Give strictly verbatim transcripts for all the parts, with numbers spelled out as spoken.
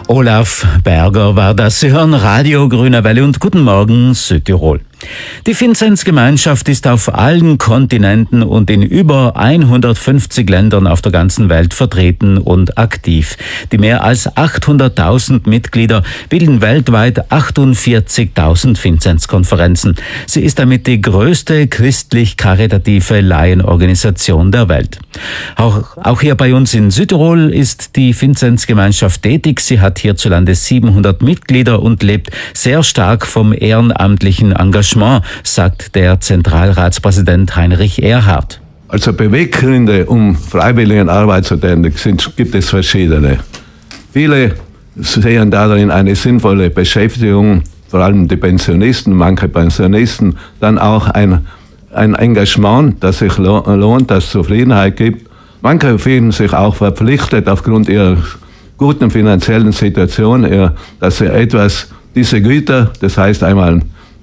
Olaf Berger war das. Sie hören Radio Grüne Welle und guten Morgen Südtirol. Die Vinzenz-Gemeinschaft ist auf allen Kontinenten und in über hundertfünfzig Ländern auf der ganzen Welt vertreten und aktiv. Die mehr als achthunderttausend Mitglieder bilden weltweit achtundvierzigtausend Vinzenz-Konferenzen. Sie ist damit die größte christlich-karitative Laienorganisation der Welt. Auch, auch hier bei uns in Südtirol ist die Vinzenz-Gemeinschaft tätig. Sie hat hierzulande siebenhundert Mitglieder und lebt sehr stark vom ehrenamtlichen Engagement, sagt der Zentralratspräsident Heinrich Erhardt. Also Beweggründe, um Freiwilligenarbeit zu tätigen, sind, gibt es verschiedene. Viele sehen darin eine sinnvolle Beschäftigung, vor allem die Pensionisten, manche Pensionisten, dann auch ein, ein Engagement, das sich lohnt, das Zufriedenheit gibt. Manche fühlen sich auch verpflichtet aufgrund ihrer guten finanziellen Situation, dass sie etwas, diese Güter, das heißt einmal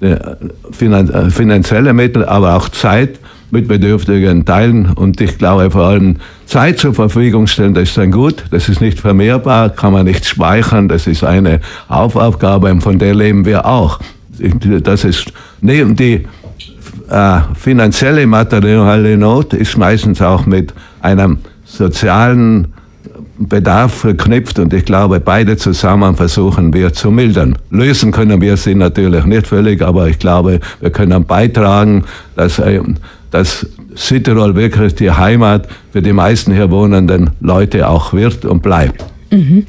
finanzielle Mittel, aber auch Zeit mit Bedürftigen teilen und ich glaube vor allem Zeit zur Verfügung stellen, das ist ein Gut, das ist nicht vermehrbar, kann man nicht speichern, das ist eine Aufgabe und von der leben wir auch. Das ist, neben die äh, finanzielle, materielle Not ist meistens auch mit einem sozialen Bedarf verknüpft und ich glaube, beide zusammen versuchen wir zu mildern. Lösen können wir sie natürlich nicht völlig, aber ich glaube, wir können beitragen, dass, dass Südtirol wirklich die Heimat für die meisten hier wohnenden Leute auch wird und bleibt. Mhm.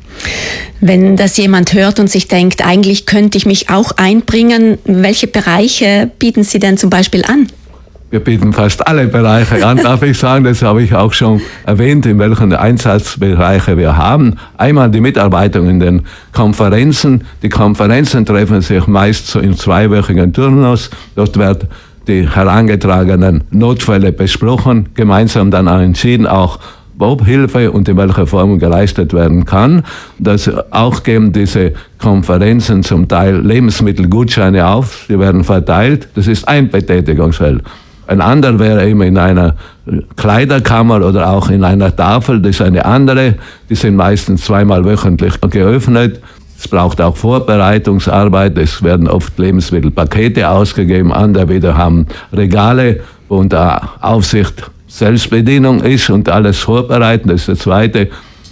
Wenn das jemand hört und sich denkt, eigentlich könnte ich mich auch einbringen, welche Bereiche bieten Sie denn zum Beispiel an? Wir bieten fast alle Bereiche an, darf ich sagen, das habe ich auch schon erwähnt, in welchen Einsatzbereiche wir haben. Einmal die Mitarbeitung in den Konferenzen. Die Konferenzen treffen sich meist so in zweiwöchigen Turnus. Dort werden die herangetragenen Notfälle besprochen, gemeinsam dann auch entschieden, auch ob Hilfe und in welcher Form geleistet werden kann. Das auch geben diese Konferenzen zum Teil Lebensmittelgutscheine auf, die werden verteilt. Das ist ein Betätigungsfeld. Ein anderer wäre eben in einer Kleiderkammer oder auch in einer Tafel, das ist eine andere. Die sind meistens zweimal wöchentlich geöffnet. Es braucht auch Vorbereitungsarbeit, es werden oft Lebensmittelpakete ausgegeben, andere wieder haben Regale, wo unter Aufsicht Selbstbedienung ist und alles vorbereiten, das ist das Zweite.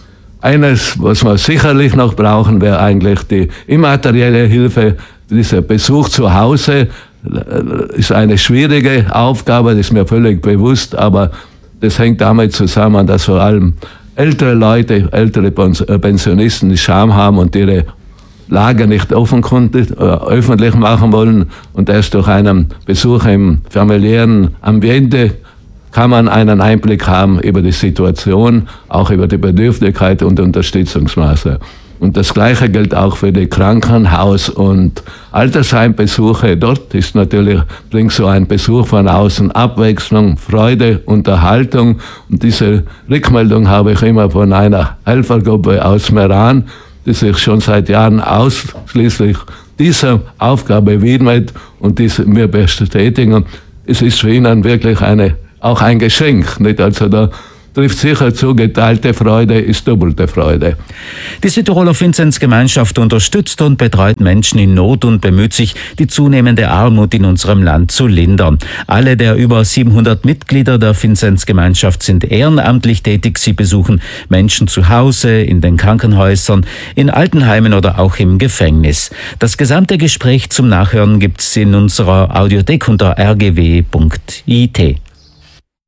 Eines, was wir sicherlich noch brauchen, wäre eigentlich die immaterielle Hilfe, dieser Besuch zu Hause. Ist eine schwierige Aufgabe, das ist mir völlig bewusst, aber das hängt damit zusammen, dass vor allem ältere Leute, ältere Pensionisten die Scham haben und ihre Lage nicht offenkundig, äh, öffentlich machen wollen und erst durch einen Besuch im familiären Ambiente kann man einen Einblick haben über die Situation, auch über die Bedürftigkeit und Unterstützungsmaße. Und das Gleiche gilt auch für die Krankenhaus- und Altersheimbesuche. Dort ist natürlich, bringt so ein Besuch von außen Abwechslung, Freude, Unterhaltung. Und diese Rückmeldung habe ich immer von einer Helfergruppe aus Meran, die sich schon seit Jahren ausschließlich dieser Aufgabe widmet und diese mir bestätigen. Es ist für ihnen wirklich eine, auch ein Geschenk, nicht? Also da trifft sicher zu, geteilte Freude ist doppelte Freude. Die Südtiroler Vinzenz-Gemeinschaft unterstützt und betreut Menschen in Not und bemüht sich, die zunehmende Armut in unserem Land zu lindern. Alle der über siebenhundert Mitglieder der Vinzenz-Gemeinschaft sind ehrenamtlich tätig. Sie besuchen Menschen zu Hause, in den Krankenhäusern, in Altenheimen oder auch im Gefängnis. Das gesamte Gespräch zum Nachhören gibt's in unserer Audiothek unter r g w punkt i t.